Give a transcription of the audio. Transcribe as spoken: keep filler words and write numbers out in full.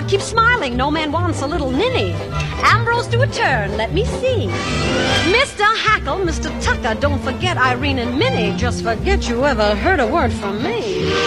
Keep smiling, no man wants a little ninny. Ambrose, do a turn, let me see. Mister Hackle, Mister Tucker, don't forget Irene and Minnie. Just forget you ever heard a word from me.